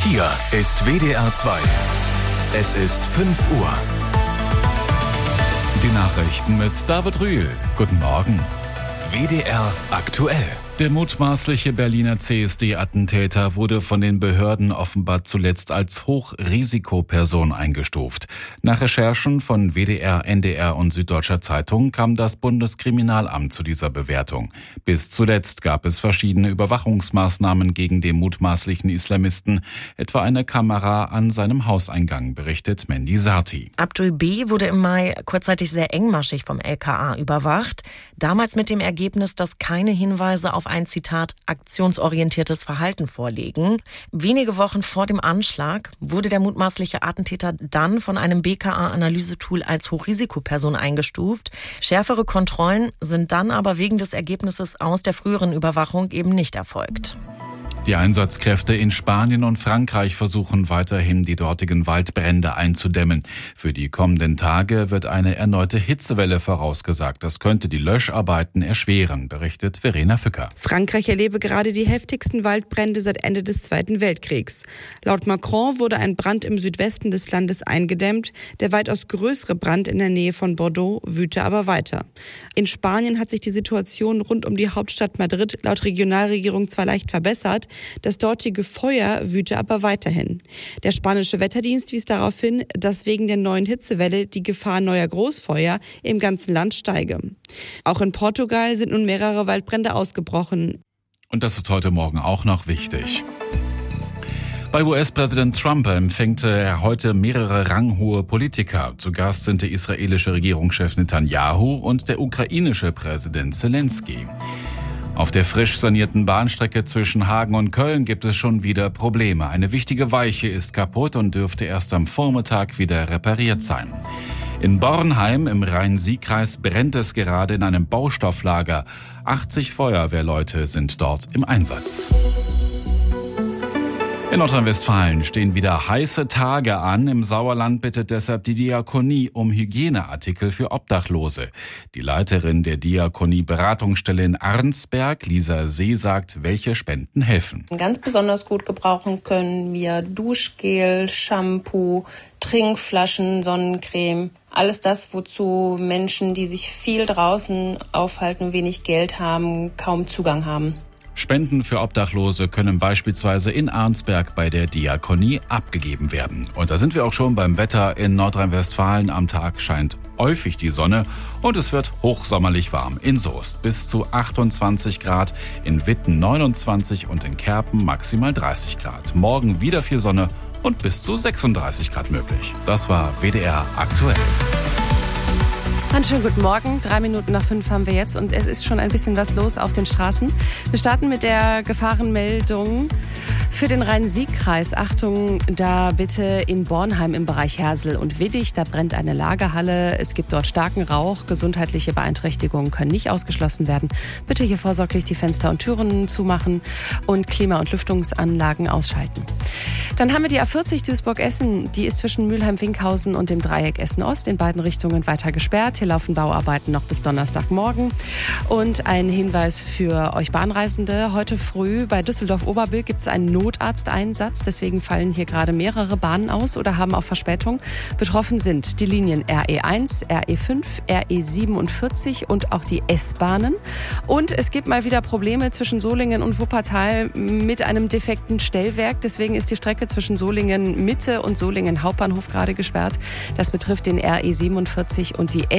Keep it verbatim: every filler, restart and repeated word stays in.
Hier ist W D R zwei. Es ist fünf Uhr. Die Nachrichten mit David Rühl. Guten Morgen. W D R aktuell. Der mutmaßliche Berliner C S D-Attentäter wurde von den Behörden offenbar zuletzt als Hochrisikoperson eingestuft. Nach Recherchen von W D R, N D R und Süddeutscher Zeitung kam das Bundeskriminalamt zu dieser Bewertung. Bis zuletzt gab es verschiedene Überwachungsmaßnahmen gegen den mutmaßlichen Islamisten, etwa eine Kamera an seinem Hauseingang, berichtet Mandy Sarti. Abdul B. wurde im Mai kurzzeitig sehr engmaschig vom L K A überwacht. Damals mit dem Ergebnis, dass keine Hinweise auf ein, Zitat, aktionsorientiertes Verhalten vorliegen. Wenige Wochen vor dem Anschlag wurde der mutmaßliche Attentäter dann von einem B K A-Analysetool als Hochrisikoperson eingestuft. Schärfere Kontrollen sind dann aber wegen des Ergebnisses aus der früheren Überwachung eben nicht erfolgt. Die Einsatzkräfte in Spanien und Frankreich versuchen weiterhin, die dortigen Waldbrände einzudämmen. Für die kommenden Tage wird eine erneute Hitzewelle vorausgesagt. Das könnte die Löscharbeiten erschweren, berichtet Verena Fücker. Frankreich erlebe gerade die heftigsten Waldbrände seit Ende des Zweiten Weltkriegs. Laut Macron wurde ein Brand im Südwesten des Landes eingedämmt. Der weitaus größere Brand in der Nähe von Bordeaux wüte aber weiter. In Spanien hat sich die Situation rund um die Hauptstadt Madrid laut Regionalregierung zwar leicht verbessert, das dortige Feuer wüte aber weiterhin. Der spanische Wetterdienst wies darauf hin, dass wegen der neuen Hitzewelle die Gefahr neuer Großfeuer im ganzen Land steige. Auch in Portugal sind nun mehrere Waldbrände ausgebrochen. Und das ist heute Morgen auch noch wichtig. Bei U S-Präsident Trump empfängt er heute mehrere ranghohe Politiker. Zu Gast sind der israelische Regierungschef Netanyahu und der ukrainische Präsident Zelensky. Auf der frisch sanierten Bahnstrecke zwischen Hagen und Köln gibt es schon wieder Probleme. Eine wichtige Weiche ist kaputt und dürfte erst am Vormittag wieder repariert sein. In Bornheim im Rhein-Sieg-Kreis brennt es gerade in einem Baustofflager. achtzig Feuerwehrleute sind dort im Einsatz. In Nordrhein-Westfalen stehen wieder heiße Tage an. Im Sauerland bittet deshalb die Diakonie um Hygieneartikel für Obdachlose. Die Leiterin der Diakonie-Beratungsstelle in Arnsberg, Lisa See, sagt, welche Spenden helfen. Ganz besonders gut gebrauchen können wir Duschgel, Shampoo, Trinkflaschen, Sonnencreme. Alles das, wozu Menschen, die sich viel draußen aufhalten, wenig Geld haben, kaum Zugang haben. Spenden für Obdachlose können beispielsweise in Arnsberg bei der Diakonie abgegeben werden. Und da sind wir auch schon beim Wetter in Nordrhein-Westfalen. Am Tag scheint häufig die Sonne und es wird hochsommerlich warm. In Soest bis zu achtundzwanzig Grad, in Witten neunundzwanzig und in Kerpen maximal dreißig Grad. Morgen wieder viel Sonne und bis zu sechsunddreißig Grad möglich. Das war W D R aktuell. Einen schönen guten Morgen. Drei Minuten nach fünf haben wir jetzt und es ist schon ein bisschen was los auf den Straßen. Wir starten mit der Gefahrenmeldung für den Rhein-Sieg-Kreis. Achtung, da bitte in Bornheim im Bereich Hersel und Widdig. Da brennt eine Lagerhalle. Es gibt dort starken Rauch. Gesundheitliche Beeinträchtigungen können nicht ausgeschlossen werden. Bitte hier vorsorglich die Fenster und Türen zumachen und Klima- und Lüftungsanlagen ausschalten. Dann haben wir die A vierzig Duisburg-Essen. Die ist zwischen Mülheim-Winkhausen und dem Dreieck Essen-Ost in beiden Richtungen weiter gesperrt. Hier laufen Bauarbeiten noch bis Donnerstagmorgen. Und ein Hinweis für euch Bahnreisende. Heute früh bei Düsseldorf-Oberbilk gibt es einen Notarzteinsatz. Deswegen fallen hier gerade mehrere Bahnen aus oder haben auch Verspätung. Betroffen sind die Linien R E eins, R E fünf, R E siebenundvierzig und auch die S-Bahnen. Und es gibt mal wieder Probleme zwischen Solingen und Wuppertal mit einem defekten Stellwerk. Deswegen ist die Strecke zwischen Solingen Mitte und Solingen Hauptbahnhof gerade gesperrt. Das betrifft den R E siebenundvierzig und die